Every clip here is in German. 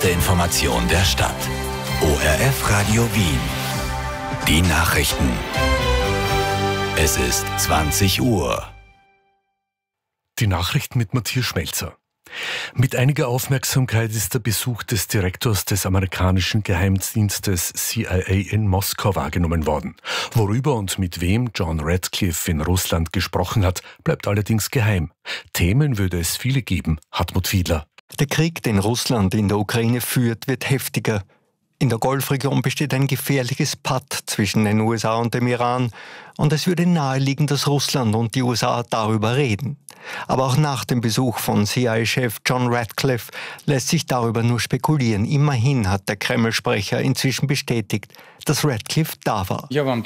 Die Information der Stadt. ORF Radio Wien. Die Nachrichten. Es ist 20 Uhr. Die Nachrichten mit Matthias Schmelzer. Mit einiger Aufmerksamkeit ist der Besuch des Direktors des amerikanischen Geheimdienstes CIA in Moskau wahrgenommen worden. Worüber und mit wem John Ratcliffe in Russland gesprochen hat, bleibt allerdings geheim. Themen würde es viele geben, Hartmut Fiedler. Der Krieg, den Russland in der Ukraine führt, wird heftiger. In der Golfregion besteht ein gefährliches Patt zwischen den USA und dem Iran und es würde naheliegen, dass Russland und die USA darüber reden. Aber auch nach dem Besuch von CIA-Chef John Ratcliffe lässt sich darüber nur spekulieren. Immerhin hat der Kreml-Sprecher inzwischen bestätigt, dass Ratcliffe da war.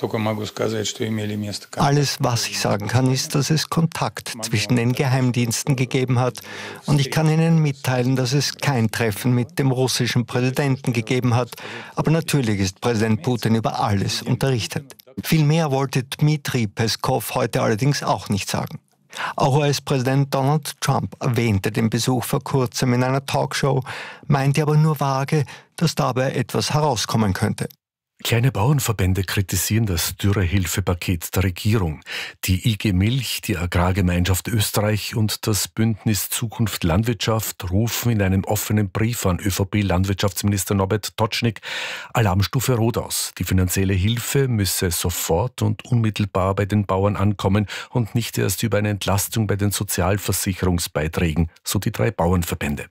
Alles, was ich sagen kann, ist, dass es Kontakt zwischen den Geheimdiensten gegeben hat. Und ich kann Ihnen mitteilen, dass es kein Treffen mit dem russischen Präsidenten gegeben hat. Aber natürlich ist Präsident Putin über alles unterrichtet. Viel mehr wollte Dmitri Peskov heute allerdings auch nicht sagen. Auch US-Präsident Donald Trump erwähnte den Besuch vor kurzem in einer Talkshow, meinte aber nur vage, dass dabei etwas herauskommen könnte. Kleine Bauernverbände kritisieren das Dürrehilfepaket der Regierung. Die IG Milch, die Agrargemeinschaft Österreich und das Bündnis Zukunft Landwirtschaft rufen in einem offenen Brief an ÖVP-Landwirtschaftsminister Norbert Totschnig Alarmstufe Rot aus. Die finanzielle Hilfe müsse sofort und unmittelbar bei den Bauern ankommen und nicht erst über eine Entlastung bei den Sozialversicherungsbeiträgen, so die 3 Bauernverbände.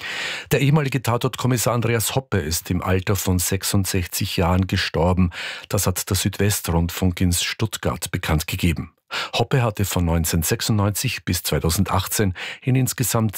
Der ehemalige Tatortkommissar Andreas Hoppe ist im Alter von 66 Jahren gestorben. Das hat der Südwestrundfunk in Stuttgart bekannt gegeben. Hoppe hatte von 1996 bis 2018 in insgesamt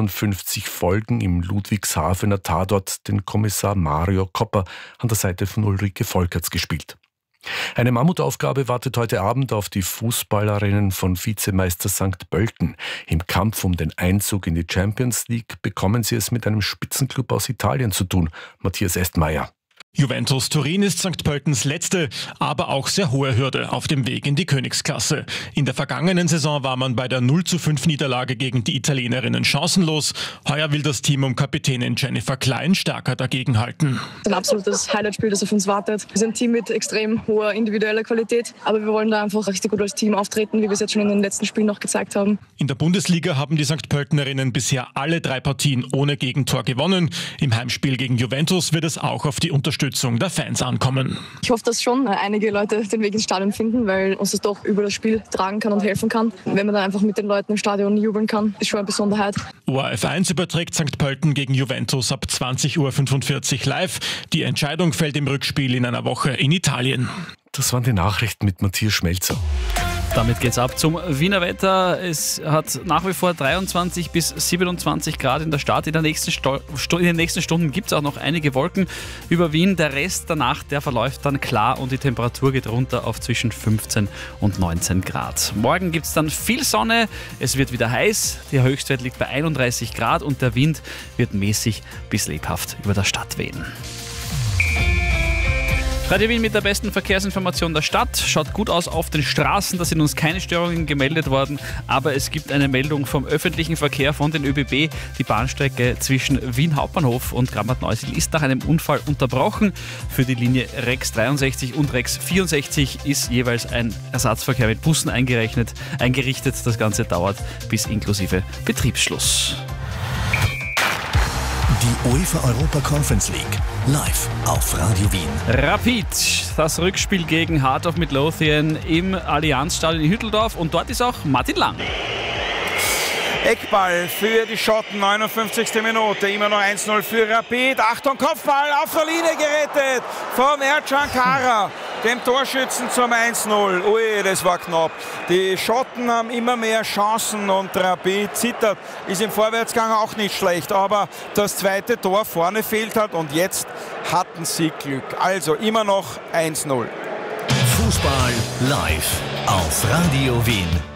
57 Folgen im Ludwigshafener Tatort den Kommissar Mario Kopper an der Seite von Ulrike Volkerts gespielt. Eine Mammutaufgabe wartet heute Abend auf die Fußballerinnen von Vizemeister St. Pölten. Im Kampf um den Einzug in die Champions League bekommen sie es mit einem Spitzenklub aus Italien zu tun. Matthias Estmeier. Juventus Turin ist St. Pöltens letzte, aber auch sehr hohe Hürde auf dem Weg in die Königsklasse. In der vergangenen Saison war man bei der 0:5 Niederlage gegen die Italienerinnen chancenlos. Heuer will das Team um Kapitänin Jennifer Klein stärker dagegenhalten. Ein absolutes Highlightspiel, das auf uns wartet. Wir sind ein Team mit extrem hoher individueller Qualität, aber wir wollen da einfach richtig gut als Team auftreten, wie wir es jetzt schon in den letzten Spielen noch gezeigt haben. In der Bundesliga haben die St. Pöltenerinnen bisher alle 3 Partien ohne Gegentor gewonnen. Im Heimspiel gegen Juventus wird es auch auf die Unterstützung der Fans ankommen. Ich hoffe, dass schon einige Leute den Weg ins Stadion finden, weil uns das doch über das Spiel tragen kann und helfen kann. Wenn man dann einfach mit den Leuten im Stadion jubeln kann, ist schon eine Besonderheit. ORF 1 überträgt St. Pölten gegen Juventus ab 20:45 Uhr live. Die Entscheidung fällt im Rückspiel in einer Woche in Italien. Das waren die Nachrichten mit Matthias Schmelzer. Damit geht's ab zum Wiener Wetter. Es hat nach wie vor 23 bis 27 Grad in der Stadt. In den nächsten Stunden gibt es auch noch einige Wolken über Wien. Der Rest der Nacht, der verläuft dann klar und die Temperatur geht runter auf zwischen 15 und 19 Grad. Morgen gibt es dann viel Sonne, es wird wieder heiß. Der Höchstwert liegt bei 31 Grad und der Wind wird mäßig bis lebhaft über der Stadt wehen. Radio Wien mit der besten Verkehrsinformation der Stadt. Schaut gut aus auf den Straßen, da sind uns keine Störungen gemeldet worden, aber es gibt eine Meldung vom öffentlichen Verkehr von den ÖBB. Die Bahnstrecke zwischen Wien Hauptbahnhof und Grammat-Neusiedl ist nach einem Unfall unterbrochen. Für die Linie Rex 63 und Rex 64 ist jeweils ein Ersatzverkehr mit Bussen eingerichtet. Das Ganze dauert bis inklusive Betriebsschluss. Die UEFA Europa Conference League live auf Radio Wien. Rapid, das Rückspiel gegen Heart of Midlothian im Allianzstadion in Hütteldorf und dort ist auch Martin Lang. Eckball für die Schotten, 59. Minute, immer noch 1:0 für Rapid. Achtung, Kopfball auf der Linie gerettet von Ercan Kara, dem Torschützen zum 1:0. Ui, das war knapp. Die Schotten haben immer mehr Chancen und Rapid zittert. Ist im Vorwärtsgang auch nicht schlecht, aber das zweite Tor vorne fehlt halt und jetzt hatten sie Glück. Also immer noch 1:0. Fußball live auf Radio Wien.